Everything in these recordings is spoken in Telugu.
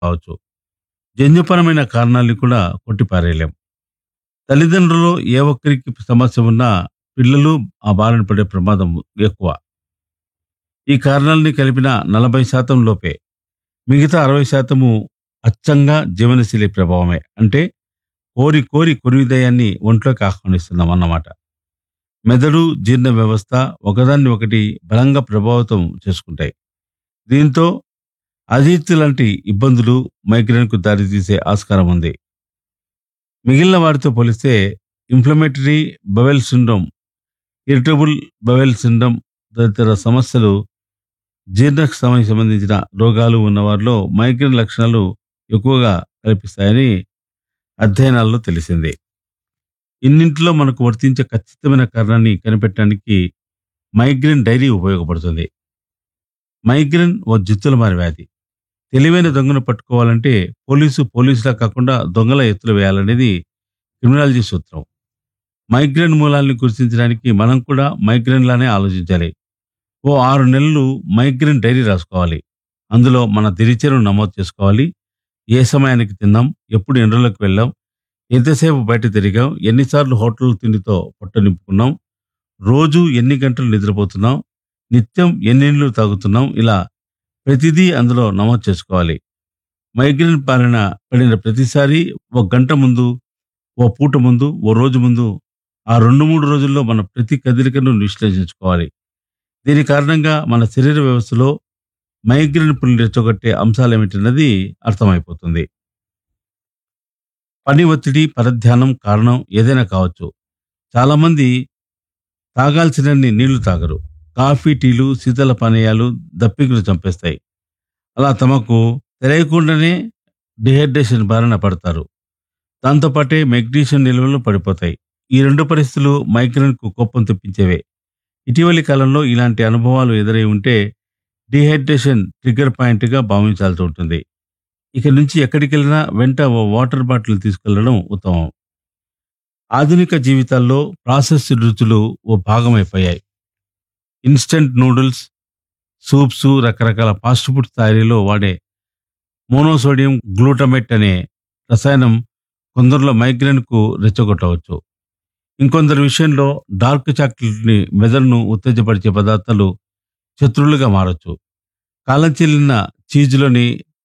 కావచ్చు. జన్యుపరమైన కారణాల్ని కూడా కొట్టిపారేయలేం. తల్లిదండ్రుల్లో ఏ ఒక్కరికి సమస్య ఉన్నా పిల్లలు ఆ బారిన పడే ప్రమాదం ఎక్కువ. ఈ కారణాలని కలిపిన 40% లోపే. మిగతా 60% అచ్చంగా జీవనశైలి ప్రభావమే. అంటే కోరి కోరి కొరివిదయాన్ని ఒంట్లోకి ఆహ్వానిస్తున్నాం అన్నమాట. మెదడు, జీర్ణ వ్యవస్థ ఒకదాన్ని ఒకటి బలంగా ప్రభావితం చేసుకుంటాయి. దీంతో అజీర్తి లాంటి ఇబ్బందులు మైగ్రేన్‌కు దారితీసే ఆస్కారం ఉంది. మిగిలిన వారితో పోలిస్తే inflammatory bowel syndrome, irritable bowel syndrome తదితర సమస్యలు జీర్ణక్రియకి సంబంధించిన రోగాలు ఉన్నవారిలో మైగ్రేన్ లక్షణాలు ఎక్కువగా కనిపిస్తాయని అధ్యయనాల్లో తెలిసింది. ఇన్నింటిలో మనకు వర్తించే ఖచ్చితమైన కారణాన్ని కనిపెట్టడానికి మైగ్రేన్ డైరీ ఉపయోగపడుతుంది. మైగ్రేన్ ఓ జిత్తులమారి వ్యాధి. తెలివైన దొంగను పట్టుకోవాలంటే పోలీసులా కాకుండా దొంగల ఎత్తులు వేయాలనేది క్రిమినాలజీ సూత్రం. మైగ్రేన్ మూలాల్ని గుర్తించడానికి మనం కూడా మైగ్రేన్ లానే ఆలోచించాలి. ఓ 6 నెలలు మైగ్రేన్ డైరీ రాసుకోవాలి. అందులో మన దినచర్యను నమోదు చేసుకోవాలి. ఏ సమయానికి తిన్నాం, ఎప్పుడు ఎండలోకి వెళ్ళాం, ఎంతసేపు బయట తిరిగాం, ఎన్నిసార్లు హోటల్ తిండితో పొట్ట నింపుకున్నాం, రోజు ఎన్ని గంటలు నిద్రపోతున్నాం, నిత్యం ఎన్ని నీళ్లు తాగుతున్నాం, ఇలా ప్రతిదీ అందులో నమోదు చేసుకోవాలి. మైగ్రేన్ బారిన పడిన ప్రతిసారి ఒక గంట ముందు, ఓ పూట ముందు, ఓ రోజు ముందు ఆ 2-3 రోజుల్లో మన ప్రతి కదలికను విశ్లేషించుకోవాలి. దీని కారణంగా మన శరీర వ్యవస్థలో మైగ్రేన్ పుల్ని రెచ్చగొట్టే అంశాలేమిటన్నది అర్థమైపోతుంది. పని ఒత్తిడి, పరధ్యానం కారణం ఏదైనా కావచ్చు. చాలామంది తాగాల్సినన్ని నీళ్లు తాగరు. కాఫీ, టీలు, శీతల పానీయాలు దప్పికలు చంపేస్తాయి. అలా తమకు తెలియకుండానే డిహైడ్రేషన్ బారిన పడతారు. దాంతోపాటే మెగ్నీషియం నిల్వలు పడిపోతాయి. ఈ 2 పరిస్థితులు మైగ్రేన్‌కు కోపం తెప్పించేవే. ఇటీవలి కాలంలో ఇలాంటి అనుభవాలు ఎదురై ఉంటే డీహైడ్రేషన్ ట్రిగ్గర్ పాయింట్‌గా భావించాల్సి ఉంటుంది. ఇక నుంచి ఎక్కడికెళ్ళినా వెంట ఓ వాటర్ బాటిల్ తీసుకెళ్లడం ఉత్తమం. ఆధునిక జీవితాల్లో ప్రాసెస్డ్ రుచులు ఓ భాగమైపోయాయి. ఇన్‌స్టంట్ నూడిల్స్, సూప్స్, రకరకాల ఫాస్ట్ ఫుడ్ తయారీలో వాడే మోనోసోడియం గ్లూటమేట్ అనే రసాయనం కొందరిలో మైగ్రేన్‌కు రెచ్చగొట్టవచ్చు. ఇంకొందరి విషయంలో డార్క్ చాక్లెట్‌ని మెదడును ఉత్తేజపరిచే పదార్థాలు శత్రువులుగా మారొచ్చు. కాలం చెల్లిన చీజ్‌లోని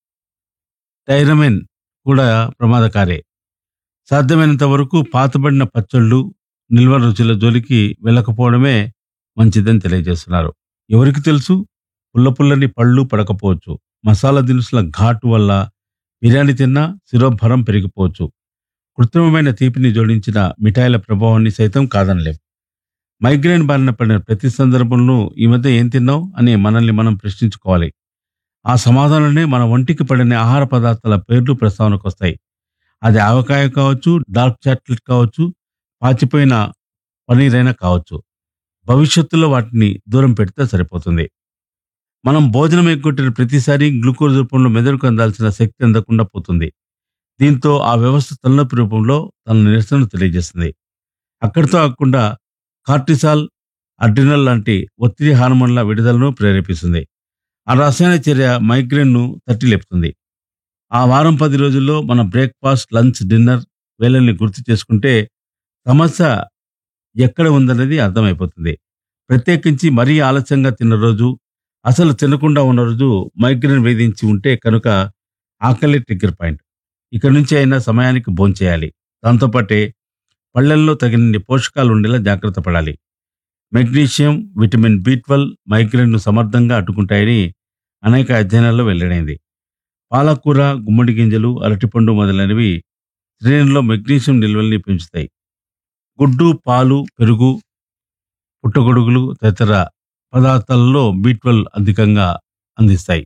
టైరమైన్ కూడా ప్రమాదకారే. సాధ్యమైనంత వరకు పాతబడిన పచ్చళ్ళు, నిల్వ రుచుల జోలికి వెళ్ళకపోవడమే మంచిదని తెలియజేస్తున్నారు. ఎవరికి తెలుసు, పుల్లపుల్లని పళ్ళు పడకపోవచ్చు. మసాలా దినుసుల ఘాటు వల్ల బిర్యానీ తిన్నా శిరోభారం పెరిగిపోవచ్చు. కృత్రిమమైన తీపిని జోడించిన మిఠాయిల ప్రభావాన్ని సైతం కాదనలేం. మైగ్రేన్ బారిన పడిన ప్రతి సందర్భంలో ఈ మధ్య ఏం తిన్నావు అని మనల్ని మనం ప్రశ్నించుకోవాలి. ఆ సమాధానంలోనే మన ఒంటికి పడిన ఆహార పదార్థాల పేర్లు ప్రస్తావనకు వస్తాయి. అది ఆవకాయ కావచ్చు, డార్క్ చాక్లెట్ కావచ్చు, పాచిపోయిన పనీర్ అయినా కావచ్చు. భవిష్యత్తులో వాటిని దూరం పెడితే సరిపోతుంది. మనం భోజనం ఎగ్గొట్టిన ప్రతిసారి గ్లూకోజ్ రూపంలో మెదడుకు అందాల్సిన శక్తి అందకుండా పోతుంది. దీంతో ఆ వ్యవస్థ తలనొప్పి రూపంలో తన నిరసనను తెలియజేస్తుంది. అక్కడితో ఆగకుండా కార్టిసాల్, అడ్రినల్ లాంటి ఒత్తిడి హార్మోన్ల విడుదలను ప్రేరేపిస్తుంది. ఆ రసాయన చర్య మైగ్రేన్ను తట్టి లేపుతుంది. ఆ వారం 10 రోజుల్లో మన బ్రేక్‌ఫాస్ట్, లంచ్, డిన్నర్ వేళల్ని గుర్తు చేసుకుంటే సమస్య ఎక్కడ ఉందన్నది అర్థమైపోతుంది. ప్రత్యేకించి మరీ ఆలస్యంగా తిన్న రోజు, అసలు తినకుండా ఉన్న రోజు మైగ్రేన్ వేధించి ఉంటే కనుక ఆకలే ట్రిగ్గర్ పాయింట్. ఇక నుంచి అయినా సమయానికి భోంచేయాలి. దాంతోపాటే పళ్లల్లో తగినన్ని పోషకాలు ఉండేలా జాగ్రత్త పడాలి. మెగ్నీషియం, విటమిన్ బి12 మైగ్రేన్‌ను సమర్థంగా అడ్డుకుంటాయని అనేక అధ్యయనాల్లో వెల్లడైంది. పాలకూర, గుమ్మడి గింజలు, అరటిపండు మొదలైనవి శరీరంలో మెగ్నీషియం నిల్వల్ని పెంచుతాయి. గుడ్డు, పాలు, పెరుగు, పుట్టగొడుగులు తదితర పదార్థాలలో బి12 అధికంగా అందిస్తాయి.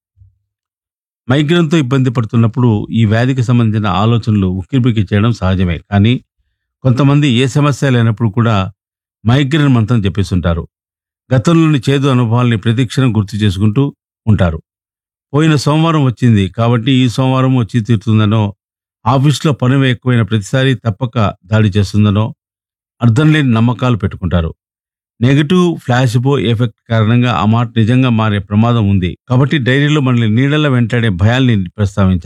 మైగ్రేన్‌తో ఇబ్బంది పడుతున్నప్పుడు ఈ వ్యాధికి సంబంధించిన ఆలోచనలు ఉక్కిరిబిక్కిరి చేయడం సహజమే. కానీ కొంతమంది ఏ సమస్య లేనప్పుడు కూడా మైగ్రేన్ మంత్రం చెప్పేస్తుంటారు. గతంలోని చేదు అనుభవాల్ని ప్రతిక్షణం గుర్తు చేసుకుంటూ ఉంటారు. పోయిన సోమవారం వచ్చింది కాబట్టి ఈ సోమవారం వచ్చి తీరుతుందనో, ఆఫీస్‌లో పని ఎక్కువైన ప్రతిసారి తప్పక దాడి చేస్తుందనో అర్థం లేని నమ్మకాలు పెట్టుకుంటారు. నెగటివ్ ఫ్లాషిబో ఎఫెక్ట్ కారణంగా ఆ మాట నిజంగా మారే ప్రమాదం ఉంది. కాబట్టి డైరీలో మనల్ని నీడలా వెంటాడే భయాల్ని ప్రస్తావించాలి.